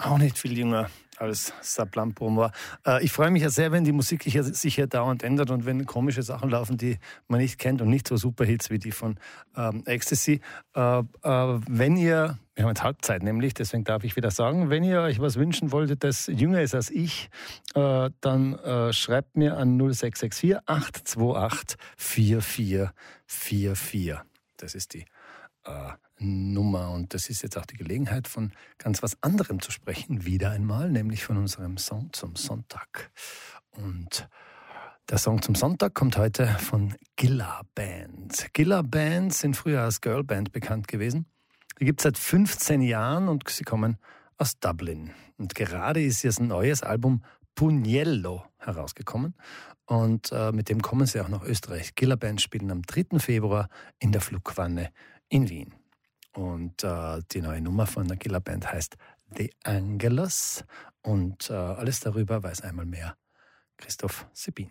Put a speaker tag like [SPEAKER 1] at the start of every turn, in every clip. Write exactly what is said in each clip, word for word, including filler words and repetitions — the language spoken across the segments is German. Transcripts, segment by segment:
[SPEAKER 1] auch nicht viel jünger als Saplampo war. Äh, ich freue mich ja sehr, wenn die Musik hier, sich hier dauernd ändert und wenn komische Sachen laufen, die man nicht kennt und nicht so Superhits wie die von ähm, Ecstasy. Äh, äh, wenn ihr, wir haben jetzt Halbzeit nämlich, deswegen darf ich wieder sagen, wenn ihr euch was wünschen wolltet, das jünger ist als ich, äh, dann äh, schreibt mir an null sechs sechs vier acht zwei acht vier vier vier vier. Das ist die äh, Nummer. Und das ist jetzt auch die Gelegenheit, von ganz was anderem zu sprechen, wieder einmal, nämlich von unserem Song zum Sonntag. Und der Song zum Sonntag kommt heute von Gilla Band. Gilla Band sind früher als Girlband bekannt gewesen. Die gibt es seit fünfzehn Jahren und sie kommen aus Dublin. Und gerade ist jetzt ein neues Album Pugnello herausgekommen und äh, mit dem kommen sie auch nach Österreich. Gilla Band spielen am dritten Februar in der Flugwanne in Wien. Und äh, die neue Nummer von der Gilla Band heißt The Angelus und äh, alles darüber weiß einmal mehr Christoph Sebin.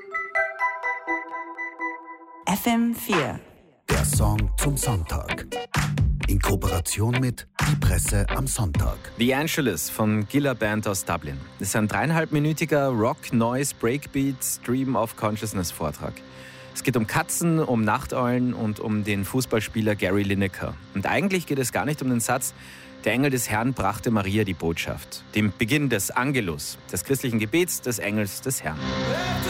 [SPEAKER 2] F M vier.
[SPEAKER 3] Der Song zum Sonntag. In Kooperation mit Die Presse am Sonntag.
[SPEAKER 4] The Angelus von Gilla Band aus Dublin. Das ist ein dreieinhalbminütiger Rock, Noise, Breakbeat, Stream of Consciousness Vortrag. Es geht um Katzen, um Nachteulen und um den Fußballspieler Gary Lineker. Und eigentlich geht es gar nicht um den Satz, der Engel des Herrn brachte Maria die Botschaft. Dem Beginn des Angelus, des christlichen Gebets des Engels des Herrn.